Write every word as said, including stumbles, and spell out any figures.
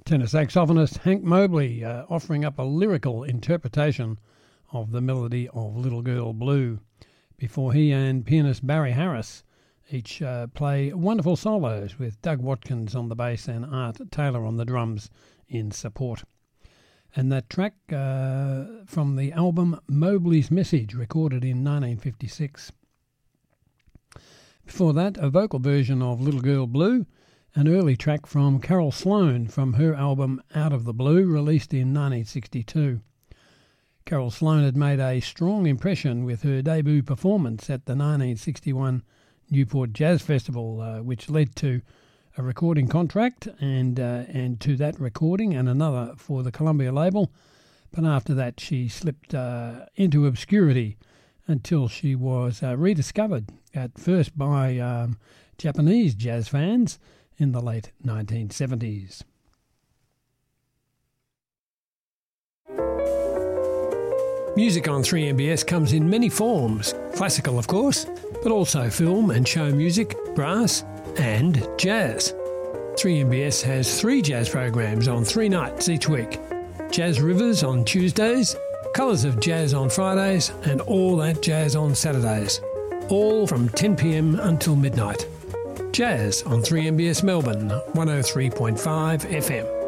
Tenor saxophonist Hank Mobley uh, offering up a lyrical interpretation of the melody of Little Girl Blue, before he and pianist Barry Harris each uh, play wonderful solos with Doug Watkins on the bass and Art Taylor on the drums in support. And that track uh, from the album Mobley's Message, recorded in nineteen fifty-six. Before that, a vocal version of Little Girl Blue, an early track from Carol Sloane from her album Out of the Blue, released in nineteen sixty-two. Carol Sloane had made a strong impression with her debut performance at the nineteen sixty-one Newport Jazz Festival, uh, which led to a recording contract and uh, and to that recording and another for the Columbia label. But after that, she slipped uh, into obscurity until she was uh, rediscovered, at first by um, Japanese jazz fans, in the late nineteen seventies. Music on three M B S comes in many forms, classical of course, but also film and show music, brass and jazz. three M B S has three jazz programs on three nights each week. Jazz Rivers on Tuesdays, Colours of Jazz on Fridays, and All That Jazz on Saturdays, all from ten p.m. until midnight. Jazz on three M B S Melbourne, one oh three point five F M.